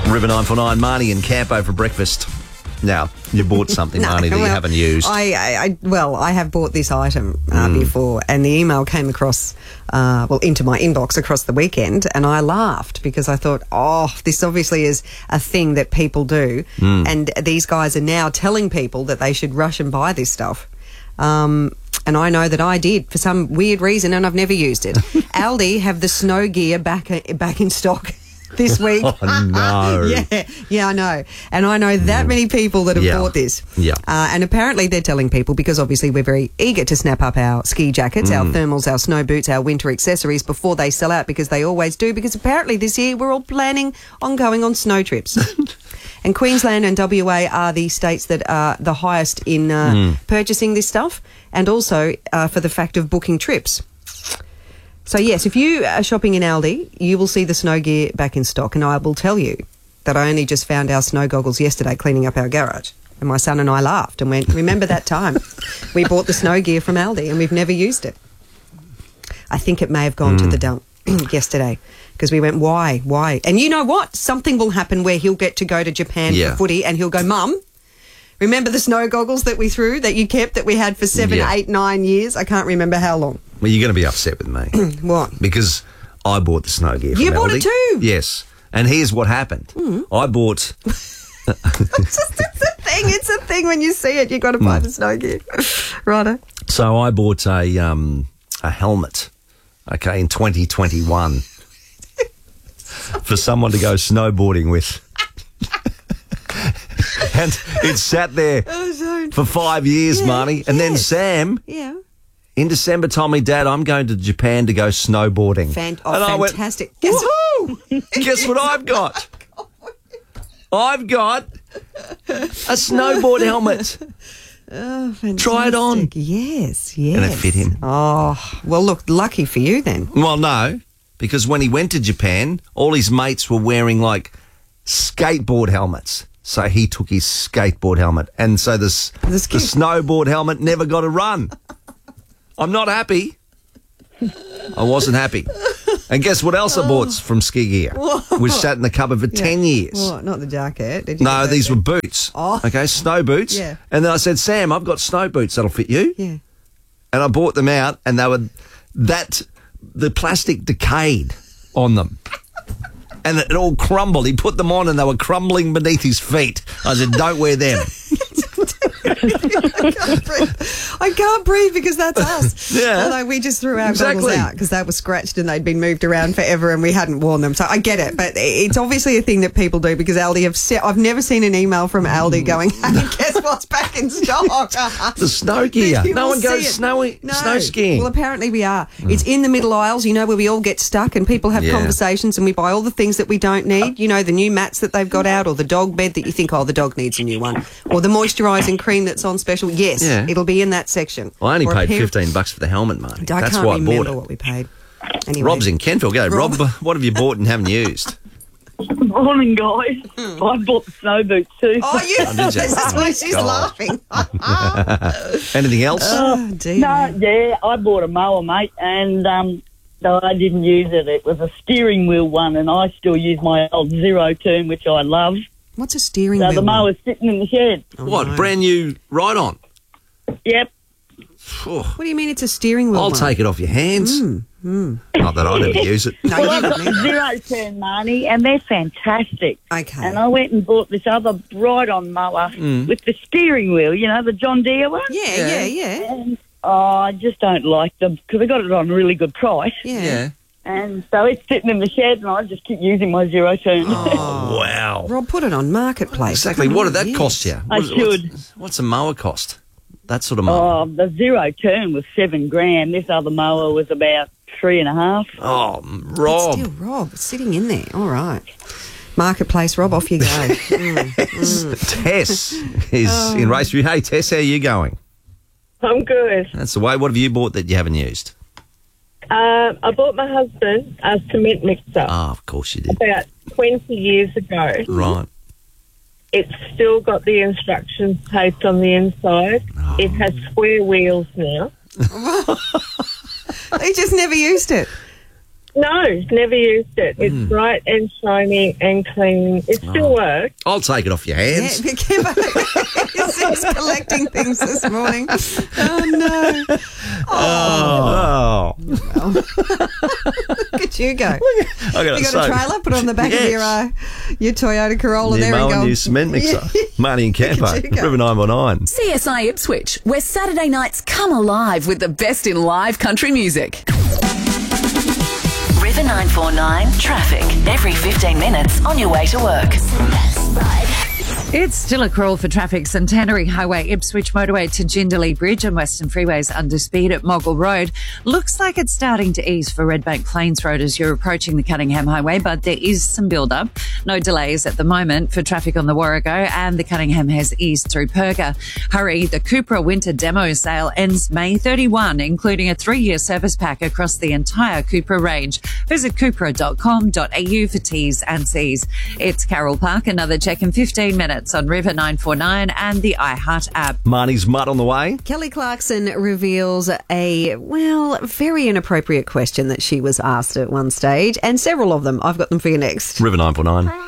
River 949, Marnie and Campo for breakfast. Now, you bought something, Marnie, that you haven't used. I have bought this item before, and the email came across, into my inbox across the weekend, and I laughed because I thought, this obviously is a thing that people do, and these guys are now telling people that they should rush and buy this stuff. And I know that I did for some weird reason, and I've never used it. Aldi have the snow gear back in stock this week. Oh, no. Yeah, I know. And I know that many people that have bought this. Yeah. And apparently they're telling people, because obviously we're very eager to snap up our ski jackets, our thermals, our snow boots, our winter accessories before they sell out, because they always do, because apparently this year we're all planning on going on snow trips. And Queensland and WA are the states that are the highest in purchasing this stuff, and also for the fact of booking trips. So, yes, if you are shopping in Aldi, you will see the snow gear back in stock. And I will tell you that I only just found our snow goggles yesterday cleaning up our garage. And my son and I laughed and went, remember that time? We bought the snow gear from Aldi and we've never used it. I think it may have gone to the dump yesterday, because we went, why? And you know what? Something will happen where he'll get to go to Japan for footy and he'll go, Mum, remember the snow goggles that we threw, that you kept, that we had for 7, 8, 9 years? I can't remember how long. Well, you're going to be upset with me. What? Because I bought the snow gear from You Aldi. bought it too? Yes. And here's what happened. I bought... It's a thing when you see it, you've got to buy the snow gear. Righto. So I bought a helmet, in 2021 for someone to go snowboarding with. And it sat there for 5 years, Marnie. And then Sam... in December told me, Dad, I'm going to Japan to go snowboarding. Fantastic. I went, woohoo! Guess what I've got? I've got a snowboard helmet. Oh, fantastic. Try it on. Yes. And it fit him. Oh, well, look, lucky for you then. Well, no, because when he went to Japan, all his mates were wearing, skateboard helmets. So he took his skateboard helmet. And so the snowboard helmet never got a run. I'm not happy. I wasn't happy. And guess what else I bought from Ski Gear? Which sat in the cupboard for 10 years. What, not the jacket? Did you No, these were boots. Oh. Okay, snow boots. Yeah. And then I said, Sam, I've got snow boots that'll fit you. Yeah. And I bought them out, and they were the plastic decayed on them. And it all crumbled. He put them on and they were crumbling beneath his feet. I said, don't wear them. I can't breathe because that's us. Yeah. Although we just threw our goggles out because they were scratched and they'd been moved around forever and we hadn't worn them. So I get it, but it's obviously a thing that people do, because Aldi have I've never seen an email from Aldi going, hey, guess what's back in stock? The snow gear. No one goes snow skiing. Well, apparently we are. It's in the middle aisles, where we all get stuck and people have conversations and we buy all the things that we don't need. The new mats that they've got out, or the dog bed that you think, the dog needs a new one, or the moisturising cream that's on special. Yes, it'll be in that section. I only paid $15 for the helmet, Marty. That's why I bought it. What we paid. Anyway. Rob's in Kentville. Go, Rob. What have you bought and haven't used? Morning, guys. I bought the snow boots too. Oh, this is why she's laughing. Anything else? Oh, dear. No, I bought a mower, mate, and I didn't use it. It was a steering wheel one, and I still use my old Zero Turn, which I love. What's a steering wheel? So the mower's sitting in the shed. Brand new ride-on? Yep. What do you mean it's a steering wheel? I'll take it off your hands. Not that I'd ever use it. No, I've got the Zero Turn, Marnie, and they're fantastic. Okay. And I went and bought this other ride-on mower with the steering wheel, the John Deere one. Yeah. And I just don't like them because I got it on a really good price. Yeah. And so it's sitting in the shed and I just keep using my Zero Turn. Oh, wow. Rob, put it on Marketplace. Exactly. What did that cost you? I should. What's a mower cost? That sort of mower? Oh, the Zero Turn was $7,000. This other mower was about 3.5. Oh, Rob. But still, Rob, sitting in there. All right. Marketplace, Rob, off you go. Tess is in Raceview. Hey, Tess, how are you going? I'm good. That's the way. What have you bought that you haven't used? I bought my husband a cement mixer Oh, of course you did. about 20 years ago. Right. It's still got the instructions taped on the inside. Oh. It has square wheels now. He just never used it. No, never used it. It's bright and shiny and clean. It still works. I'll take it off your hands. Yeah, he's collecting things this morning. Oh, no. Oh. Look at you go. I got You got a trailer, put it on the back of your Toyota Corolla. New There we mower, go. new cement mixer. Marnie and Campo, Look at you go. River 919. CSI Ipswich, where Saturday nights come alive with the best in live country music. River 949 traffic every 15 minutes on your way to work. It's still a crawl for traffic. Centenary Highway, Ipswich Motorway to Jindalee Bridge and Western Freeways under speed at Moggle Road. Looks like it's starting to ease for Redbank Plains Road as you're approaching the Cunningham Highway, but there is some build-up. No delays at the moment for traffic on the Warrego, and the Cunningham has eased through Perga. Hurry, the Cupra Winter Demo Sale ends May 31, including a 3-year service pack across the entire Cupra range. Visit cupra.com.au for T's and C's. It's Carol Park, another check in 15 minutes on River 949 and the iHeart app. Marnie's Mutt on the way. Kelly Clarkson reveals a, very inappropriate question that she was asked at one stage, and several of them. I've got them for you next. River 949.